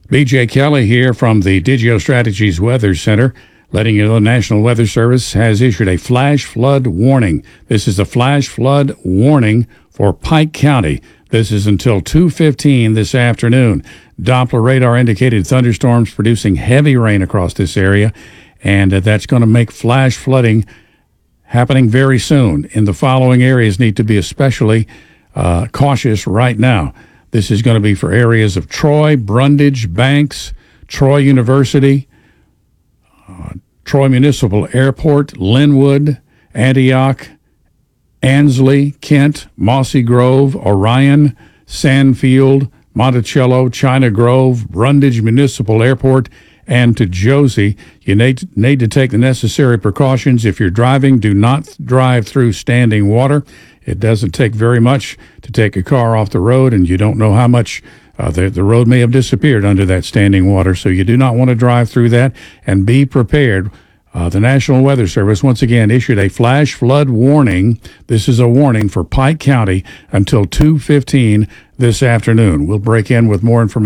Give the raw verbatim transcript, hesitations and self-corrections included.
B J Kelly here from the Digio Strategies Weather Center, letting you know the National Weather Service has issued a flash flood warning. This is a flash flood warning for Pike County. This is until two fifteen this afternoon. Doppler radar indicated thunderstorms producing heavy rain across this area, and uh, that's going to make flash flooding happening very soon. In the following areas need to be especially uh, cautious right now. This is going to be for areas of Troy, Brundage, Banks, Troy University, uh, Troy Municipal Airport, Linwood, Antioch, Ansley, Kent, Mossy Grove, Orion, Sandfield, Monticello, China Grove, Brundage Municipal Airport, and to Josie. You need, need to take the necessary precautions. If you're driving, do not drive through standing water. It doesn't take very much to take a car off the road, and you don't know how much uh, the, the road may have disappeared under that standing water, so you do not want to drive through that, and be prepared. Uh, the National Weather Service, once again, issued a flash flood warning. This is a warning for Pike County until two fifteen this afternoon. We'll break in with more information.